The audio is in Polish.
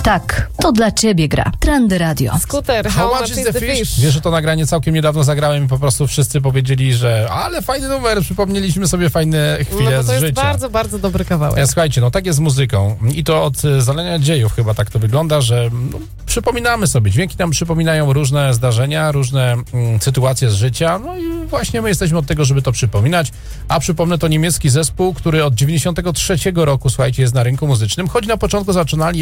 Tak, to dla ciebie gra. Trendy Radio. Skuter, How much is the fish? Wiesz, że to nagranie całkiem niedawno zagrałem i po prostu wszyscy powiedzieli, że ale fajny numer, przypomnieliśmy sobie fajne chwile No bo z to jest życia. bardzo, bardzo dobry kawałek. Słuchajcie, no tak jest z muzyką i to od zalania dziejów chyba tak to wygląda, że przypominamy sobie, dźwięki nam przypominają różne zdarzenia, różne sytuacje z życia, no i właśnie my jesteśmy od tego, żeby to przypominać, a przypomnę, to niemiecki zespół, który od 93 roku, słuchajcie, jest na rynku muzycznym, choć na początku zaczynali